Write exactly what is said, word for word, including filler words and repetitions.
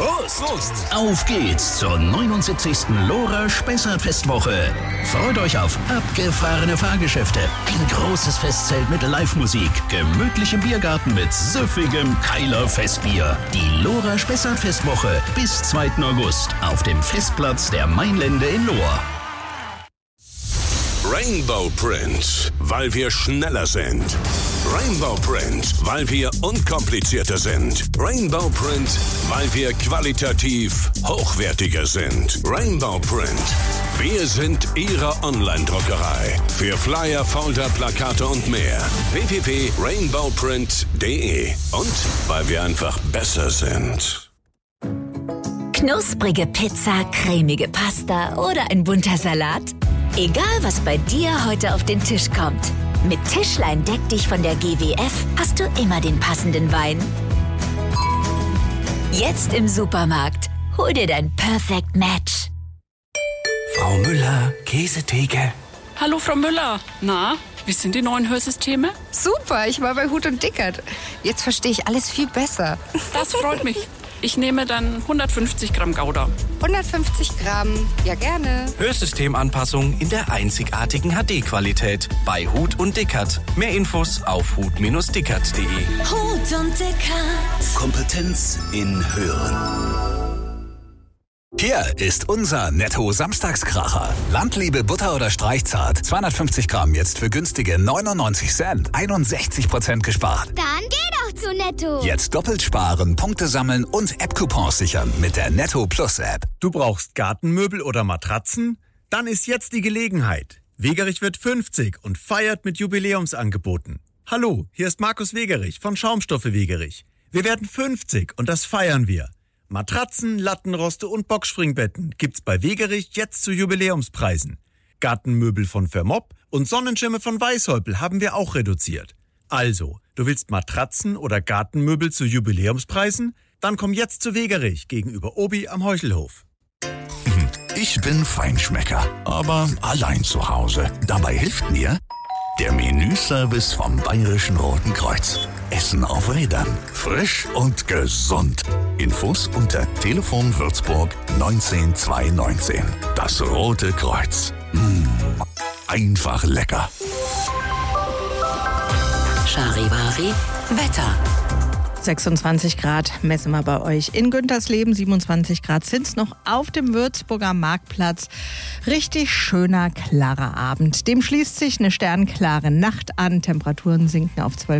Prost! Prost! Auf geht's zur neunundsiebzigsten LoRa Spessart-Festwoche. Freut euch auf abgefahrene Fahrgeschäfte, ein großes Festzelt mit Live-Musik, gemütlichem Biergarten mit süffigem Keiler Festbier. Die LoRa Spessart-Festwoche bis zweiten August auf dem Festplatz der Mainlände in Lohr. Rainbow Print, weil wir schneller sind. Rainbow Print, weil wir unkomplizierter sind. Rainbow Print, weil wir qualitativ hochwertiger sind. Rainbow Print, wir sind Ihre Online-Druckerei. Für Flyer, Folder, Plakate und mehr. w w w punkt rainbow print punkt d e. Und weil wir einfach besser sind. Knusprige Pizza, cremige Pasta oder ein bunter Salat? Egal, was bei dir heute auf den Tisch kommt. Mit Tischlein deck dich von der G W F hast du immer den passenden Wein. Jetzt im Supermarkt. Hol dir dein Perfect Match. Frau Müller, Käsetheke. Hallo Frau Müller. Na, wie sind die neuen Hörsysteme? Super, ich war bei Huth und Dickert. Jetzt verstehe ich alles viel besser. Das freut mich. Ich nehme dann hundertfünfzig Gramm Gouda. hundertfünfzig Gramm, ja gerne. Hörsystemanpassung in der einzigartigen H D-Qualität. Bei Huth und Dickert. Mehr Infos auf huth dickert punkt d e. Huth und Dickert. Kompetenz in Hören. Hier ist unser Netto-Samstagskracher. Landliebe Butter oder Streichzart. zweihundertfünfzig Gramm jetzt für günstige neunundneunzig Cent. einundsechzig Prozent gespart. Dann geh doch zu Netto. Jetzt doppelt sparen, Punkte sammeln und App-Coupons sichern mit der Netto Plus App. Du brauchst Gartenmöbel oder Matratzen? Dann ist jetzt die Gelegenheit. Wegerich wird fünfzig und feiert mit Jubiläumsangeboten. Hallo, hier ist Markus Wegerich von Schaumstoffe Wegerich. Wir werden fünfzig und das feiern wir. Matratzen, Lattenroste und Boxspringbetten gibt's bei Wegerich jetzt zu Jubiläumspreisen. Gartenmöbel von Vermopp und Sonnenschirme von Weißhäupl haben wir auch reduziert. Also, du willst Matratzen oder Gartenmöbel zu Jubiläumspreisen? Dann komm jetzt zu Wegerich gegenüber Obi am Heuchelhof. Ich bin Feinschmecker, aber allein zu Hause. Dabei hilft mir der Menüservice vom Bayerischen Roten Kreuz. Essen auf Rädern. Frisch und gesund. Infos unter Telefon Würzburg neunzehn zweihundertneunzehn. Das Rote Kreuz. Mmh, einfach lecker. Charivari Wetter. sechsundzwanzig Grad messen wir bei euch in Güntersleben. siebenundzwanzig Grad sind es noch auf dem Würzburger Marktplatz. Richtig schöner, klarer Abend. Dem schließt sich eine sternklare Nacht an. Temperaturen sinken auf zwölf